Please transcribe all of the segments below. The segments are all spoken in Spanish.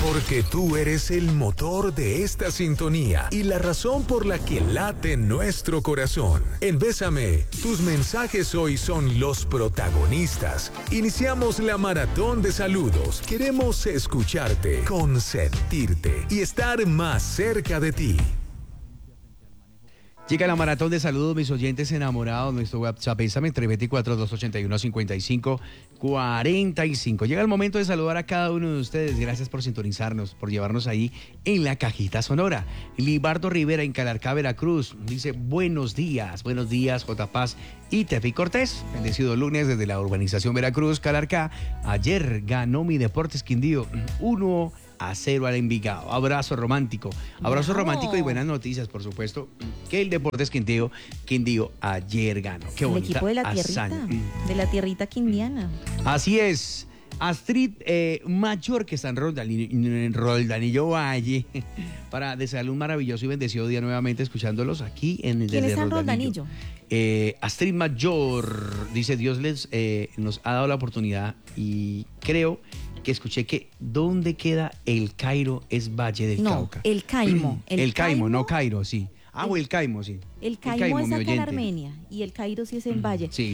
Porque tú eres el motor de esta sintonía y la razón por la que late nuestro corazón. En Bésame, tus mensajes hoy son los protagonistas. Iniciamos la maratón de saludos. Queremos escucharte, consentirte y estar más cerca de ti. Llega la maratón de saludos, mis oyentes enamorados. Nuestro WhatsApp, Bésame, 324-281-5545. Llega el momento de saludar a cada uno de ustedes. Gracias por sintonizarnos, por llevarnos ahí en la cajita sonora. Libardo Rivera, en Calarcá, Veracruz, dice: buenos días, J. Paz y Tefi Cortés. Bendecido lunes desde la urbanización Veracruz, Calarcá. Ayer ganó mi Deportes Quindío 1-0 al Envigado. Abrazo romántico y buenas noticias, por supuesto, que el Deportes Quindío ayer ganó. Qué bonita el equipo de la tierrita, hazaña. de la tierrita quindiana. Así es. Astrid Mayor, que está en Roldanillo Valle, para desearle un maravilloso y bendecido día nuevamente, escuchándolos aquí en ¿Quién está en Roldanillo? Astrid Mayor dice: Dios nos ha dado la oportunidad, y creo que escuché que ¿dónde queda el Cairo? Es Valle del Cauca. El Caimo. El Caimo, no Cairo, sí. O el Caimo, sí. El Caimo es acá en Armenia y el Cairo sí es en Valle. Sí.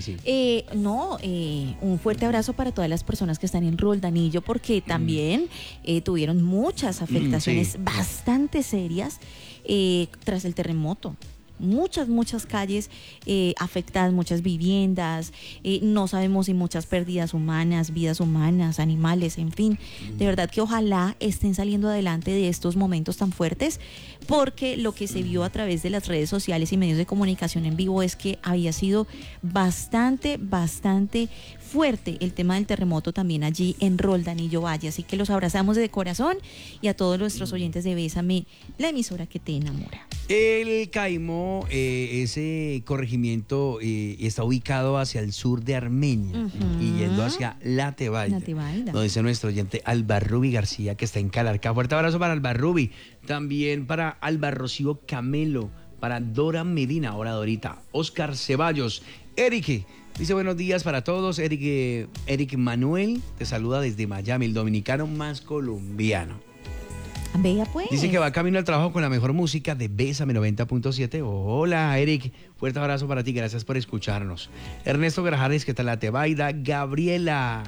Un fuerte abrazo para todas las personas que están en Roldanillo, porque también tuvieron muchas afectaciones bastante serias tras el terremoto. Muchas calles afectadas, muchas viviendas, no sabemos si muchas pérdidas humanas, vidas humanas, animales, en fin. De verdad que ojalá estén saliendo adelante de estos momentos tan fuertes, porque lo que se vio a través de las redes sociales y medios de comunicación en vivo es que había sido bastante fuerte el tema del terremoto también allí en Roldanillo Valle. Así que los abrazamos de corazón, y a todos nuestros oyentes de Bésame, la emisora que te enamora. El Caimo, ese corregimiento está ubicado hacia el sur de Armenia y yendo hacia Latevalda, donde dice nuestro oyente Albarrubi García, que está en Calarcá. Fuerte abrazo para Albarrubi, también para Albarrocío Camelo, para Dora Medina, ahora Dorita, Oscar Ceballos, Eric. Dice: buenos días para todos. Eric Manuel te saluda desde Miami, el dominicano más colombiano. Bella, pues. Dice que va camino al trabajo con la mejor música de Bésame 90.7. Hola, Eric. Fuerte abrazo para ti. Gracias por escucharnos. Ernesto Grajares, ¿qué tal la Tebaida? Gabriela.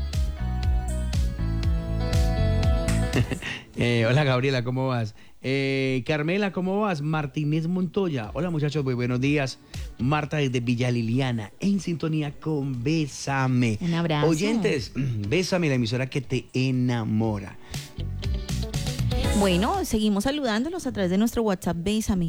Hola, Gabriela, ¿cómo vas? Carmela, ¿cómo vas? Martínez Montoya. Hola, muchachos, muy buenos días. Marta desde Villa Liliana, en sintonía con Bésame. Un abrazo. Oyentes, Bésame, la emisora que te enamora. Bueno, seguimos saludándolos a través de nuestro WhatsApp Bésame,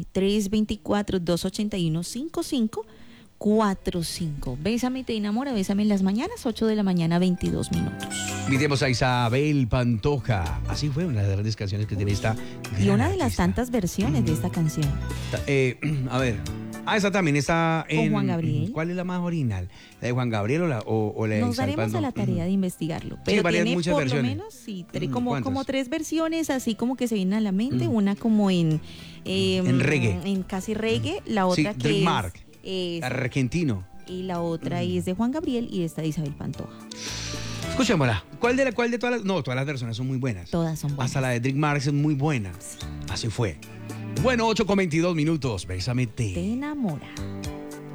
324-281-5545. Bésame, te enamora, Bésame en las mañanas, 8 de la mañana, 22 minutos. Invitemos a Isabel Pantoja. Así fue una de las grandes canciones que tiene esta Y una de artista. las tantas versiones de esta canción. A ver. Esa también está en... ¿Con Juan Gabriel? ¿Cuál es la más original? ¿La de Juan Gabriel o la de Nos Isabel daremos a la tarea de investigarlo. Pero varias, tiene muchas por versiones. lo menos como ¿Cuántas? 3 versiones, así como que se vienen a la mente. Una como en reggae. En casi reggae. La otra que Dream es... Mark, argentino. Y la otra es de Juan Gabriel y esta de Isabel Pantoja. Escuchémosla. ¿Cuál de todas las...? No, todas las versiones son muy buenas. Todas son buenas. Hasta la de Dream Mark es muy buena. Sí. Así fue. Bueno, 8:22 minutos. Bésame, te enamora.